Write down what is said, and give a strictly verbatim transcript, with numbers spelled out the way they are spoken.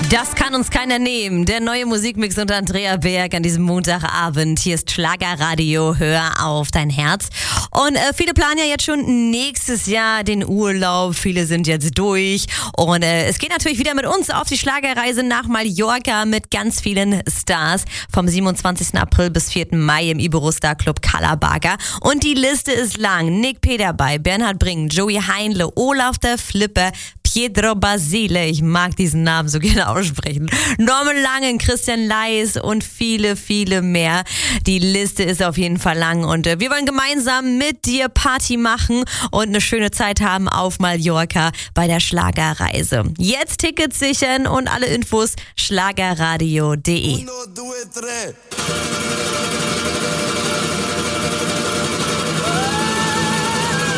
Das kann uns keiner nehmen. Der neue Musikmix unter Andrea Berg an diesem Montagabend. Hier ist Schlagerradio, hör auf dein Herz. Und äh, viele planen ja jetzt schon nächstes Jahr den Urlaub. Viele sind jetzt durch. Und äh, es geht natürlich wieder mit uns auf die Schlagerreise nach Mallorca mit ganz vielen Stars. Vom siebenundzwanzigsten April bis vierten Mai im Iberostar Club Kalabaga. Und die Liste ist lang. Nick P. dabei, Bernhard Bring, Joey Heinle, Olaf der Flipper, Pietro Basile, ich mag diesen Namen so gerne aussprechen, Norman Langen, Christian Leis und viele, viele mehr. Die Liste ist auf jeden Fall lang und äh, wir wollen gemeinsam mit dir Party machen und eine schöne Zeit haben auf Mallorca bei der Schlagerreise. Jetzt Tickets sichern und alle Infos schlagerradio punkt de. Uno, due, tre.